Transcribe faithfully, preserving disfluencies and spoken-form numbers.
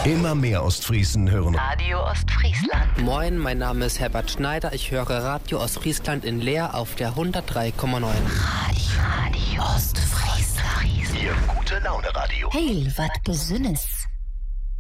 Immer mehr Ostfriesen hören Radio Ostfriesland. Moin, mein Name ist Herbert Schneider. Ich höre Radio Ostfriesland in Leer auf der hundertdrei Komma neun. Radio, Radio Ostfriesland. Ihr gute Laune Radio. Heil, wat Besünnes.